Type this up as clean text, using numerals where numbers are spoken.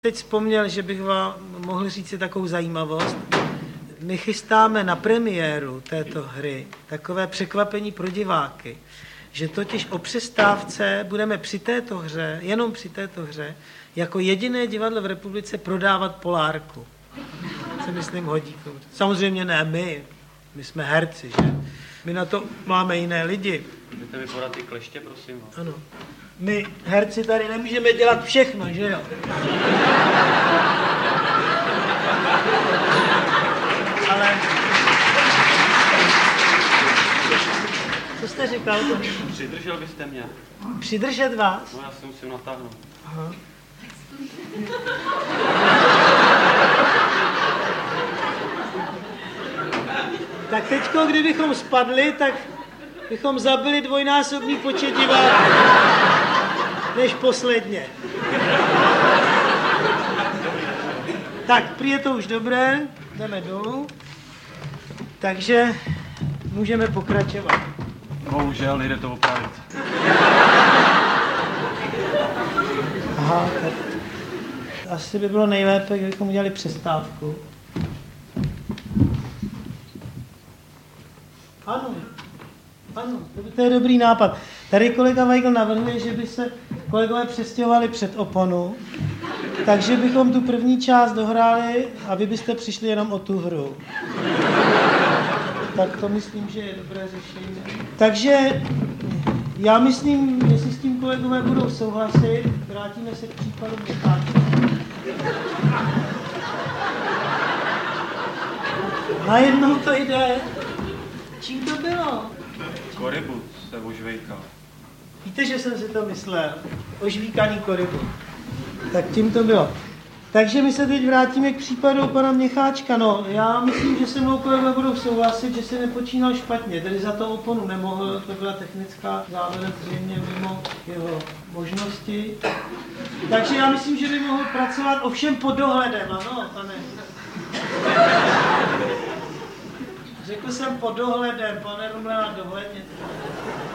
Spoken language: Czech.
Teď vzpomněl, že bych vám mohl říct si takovou zajímavost. My chystáme na premiéru této hry takové překvapení pro diváky, že totiž o přestávce budeme při této hře, jenom při této hře, jako jediné divadlo v republice prodávat polárku. Se myslím hodí. Samozřejmě ne my jsme herci, že? My na to máme jiné lidi. Můžete mi podat ty kleště, prosím vás? Ano. My herci tady nemůžeme dělat všechno, že jo? Ale... Co jste říkal? Přidržel byste mě. Přidržet vás? No, já si musím natáhnout. Aha. Tak teďko, kdybychom spadli, tak bychom zabili dvojnásobný počet diváků než posledně. Tak, prý je to už dobré, jdeme dolů, takže můžeme pokračovat. Bohužel, nejde to opravit. Aha, tak asi by bylo nejlépe, kdybychom udělali přestávku. Ano, to je dobrý nápad. Tady kolega Weigl navrhuje, že by se kolegové přestěhovali před oponu, takže bychom tu první část dohráli a vy byste přišli jenom o tu hru. Tak to myslím, že je dobré řešení. Takže já myslím, jestli s tím kolegové budou souhlasit, vrátíme se k případu Micháčka. Najednou to jde. Čím to bylo? Korybut se ožvejkal. Víte, že jsem si to myslel. Ožvíkaný korybut. Tak tím to bylo. Takže my se teď vrátíme k případu pana Měcháčka. No, já myslím, že se mnou kolegové budou souhlasit, že se nepočínal špatně. Tedy za to oponu nemohl, to byla technická záležitost zřejmě mimo jeho možnosti. Takže já myslím, že by mohl pracovat ovšem pod dohledem, ano, pane. Řekl jsem pod dohledem, pane Rumlena, dohledně.